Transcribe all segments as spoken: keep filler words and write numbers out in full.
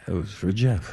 It was for Jeff.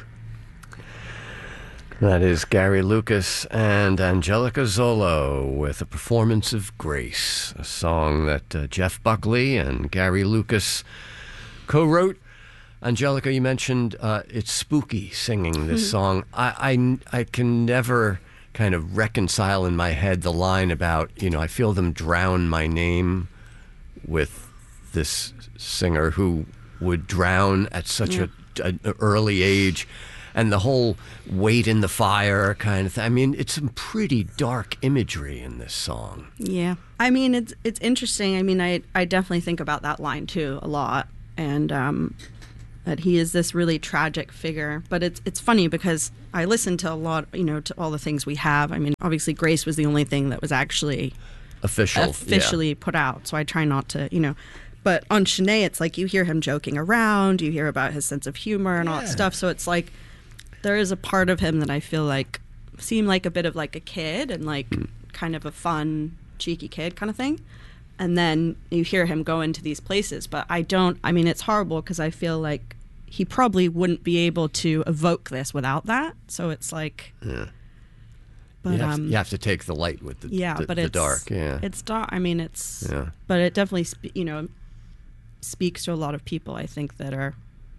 That is Gary Lucas and Angelica Zolo with a performance of Grace, a song that uh, Jeff Buckley and Gary Lucas co-wrote. Angelica, you mentioned uh, it's spooky singing this mm-hmm. song. I, I, I can never kind of reconcile in my head the line about, you know, I feel them drown my name with this singer who would drown at such yeah. a, a early age. And the whole wait in the fire kind of thing. I mean, it's some pretty dark imagery in this song. Yeah. I mean, it's it's interesting. I mean, I, I definitely think about that line, too, a lot. And um, that he is this really tragic figure. But it's it's funny because I listen to a lot, you know, to all the things we have. I mean, obviously, Grace was the only thing that was actually official, officially yeah. put out. So I try not to, you know. But on Shanae, it's like you hear him joking around. You hear about his sense of humor and yeah. all that stuff. So it's like... there is a part of him that I feel like seemed like a bit of like a kid and like mm. kind of a fun, cheeky kid kind of thing. And then you hear him go into these places. But I don't, I mean, it's horrible because I feel like he probably wouldn't be able to evoke this without that. So it's like... yeah. But, you, have um, to, you have to take the light with the, yeah, the, but the it's, dark. Yeah, it's dark. I mean, it's... yeah. But it definitely, spe- you know, speaks to a lot of people, I think, that are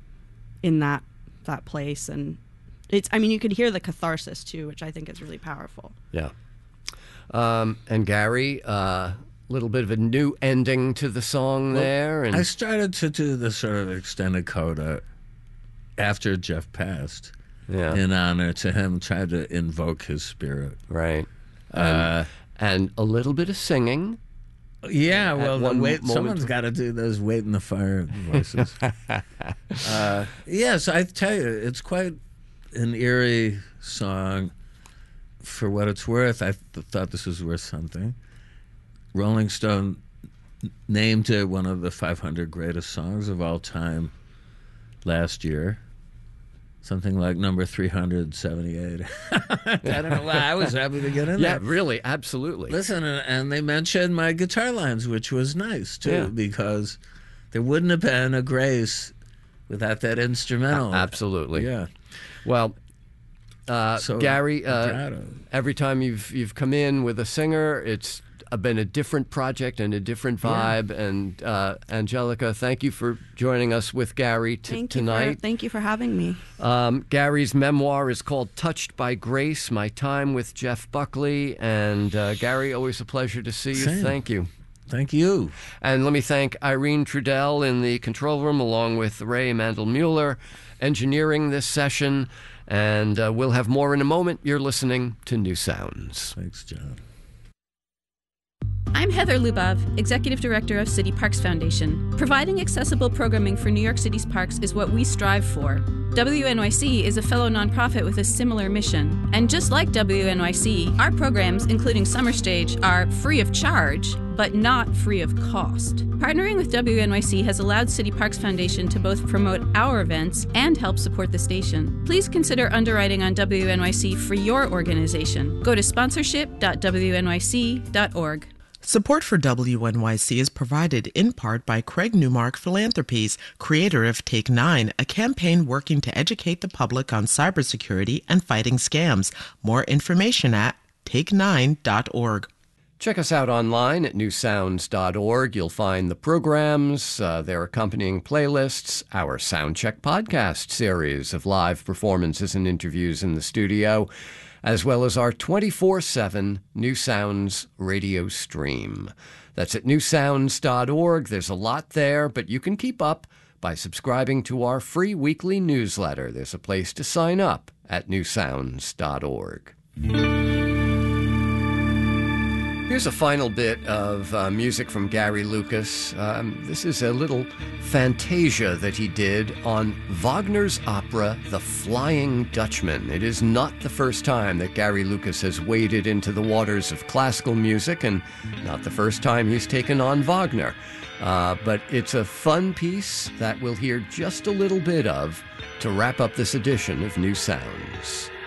in that that place. And... It's. I mean, you could hear the catharsis, too, which I think is really powerful. Yeah. Um, and Gary, a uh, little bit of a new ending to the song well, there. And I started to do the sort of extended coda after Jeff passed yeah. in honor to him, tried to invoke his spirit. Right. Uh, and a little bit of singing. Yeah, well, one wait, moment. someone's got to do those wait in the fire voices. uh, yes, I tell you, it's quite... an eerie song. For what it's worth, I th- thought this was worth something. Rolling Stone named it one of the five hundred greatest songs of all time last year. Something like number three hundred seventy-eight. I don't know why I was happy to get in yeah, there. Yeah, really, absolutely. Listen, and they mentioned my guitar lines, which was nice, too, yeah. because there wouldn't have been a Grace without that instrumental. A- absolutely. Yeah. Well, uh, so, Gary, uh, every time you've you've come in with a singer, it's been a different project and a different vibe. Yeah. And uh, Angelica, thank you for joining us with Gary t- thank tonight. You for, thank you for having me. Um, Gary's memoir is called Touched by Grace, My Time with Jeff Buckley. And uh, Gary, always a pleasure to see you. Same. Thank you. Thank you. And let me thank Irene Trudell in the control room, along with Ray Mandel-Mueller, engineering this session. And uh, we'll have more in a moment. You're listening to New Sounds. Thanks, John. I'm Heather Lubov, Executive Director of City Parks Foundation. Providing accessible programming for New York City's parks is what we strive for. W N Y C is a fellow nonprofit with a similar mission. And just like W N Y C, our programs, including Summer Stage, are free of charge, but not free of cost. Partnering with W N Y C has allowed City Parks Foundation to both promote our events and help support the station. Please consider underwriting on W N Y C for your organization. Go to sponsorship dot w n y c dot org. Support for W N Y C is provided in part by Craig Newmark Philanthropies, creator of Take Nine, a campaign working to educate the public on cybersecurity and fighting scams. More information at take nine dot org. Check us out online at new sounds dot org. You'll find the programs, uh, their accompanying playlists, our Soundcheck podcast series of live performances and interviews in the studio, as well as our twenty-four seven New Sounds radio stream. That's at new sounds dot org. There's a lot there, but you can keep up by subscribing to our free weekly newsletter. There's a place to sign up at new sounds dot org. Here's a final bit of uh, music from Gary Lucas. Um, this is a little fantasia that he did on Wagner's opera, The Flying Dutchman. It is not the first time that Gary Lucas has waded into the waters of classical music, and not the first time he's taken on Wagner. Uh, but it's a fun piece that we'll hear just a little bit of to wrap up this edition of New Sounds.